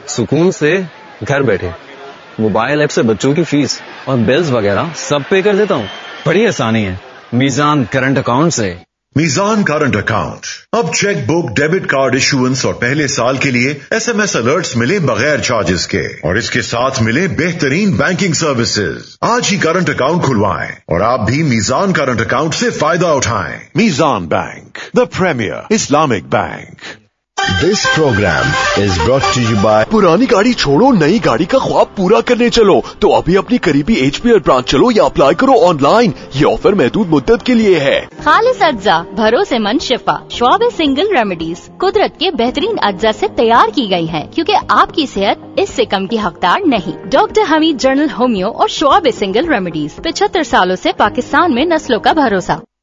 सुकून से घर बैठे मोबाइल ऐप से बच्चों की फीस और बिल्स वगैरह सब पे कर देता हूँ। बड़ी आसानी है मीजान करंट अकाउंट से। मीजान करंट अकाउंट, अब cheque book, debit card issuance और पहले साल के लिए SMS अलर्ट्स मिले बगैर चार्जेस के, और इसके साथ मिले बेहतरीन बैंकिंग सर्विसेज। आज ही करंट अकाउंट खुलवाएं और आप भी मीजान करंट अकाउंट से फायदा उठाएं। मीजान bank, the premiere Islamic bank. This program is brought to you by पुरानी गाड़ी छोड़ो, नई गाड़ी का ख्वाब पूरा करने चलो तो अभी अपनी करीबी HPL ब्रांच चलो या अप्लाई करो ऑनलाइन। ये ऑफर महदूद मुद्दत के लिए है। खालिस अज्जा, भरोसेमंद शिफा, श्वाब सिंगल रेमेडीज कुदरत के बेहतरीन अज्जा से तैयार की गई है, क्योंकि आपकी सेहत इससे कम की हकदार नहीं। डॉक्टर हमीद जनरल होमियो और श्वाब सिंगल रेमेडीज 75 सालों से पाकिस्तान में नस्लों का भरोसा।